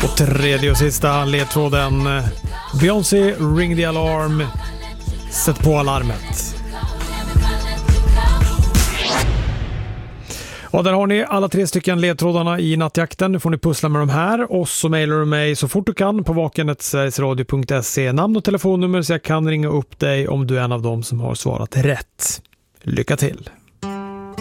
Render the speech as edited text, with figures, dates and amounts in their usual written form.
Och tredje och sista ledtråden. Beyoncé, Ring the Alarm. Sätt på alarmet. Och där har ni alla 3 stycken ledtrådarna i nattjakten. Nu får ni pussla med de här. Och så mejlar du mig så fort du kan på vaken@sverigesradio.se. Namn och telefonnummer så jag kan ringa upp dig om du är en av dem som har svarat rätt. Lycka till!